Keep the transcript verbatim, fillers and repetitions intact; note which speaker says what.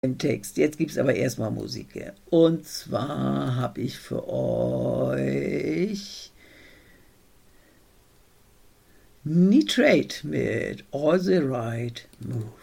Speaker 1: den Text. Jetzt gibt es aber erstmal Musik. Ja. Und zwar habe ich für euch Nitrate mit All the Right Moves.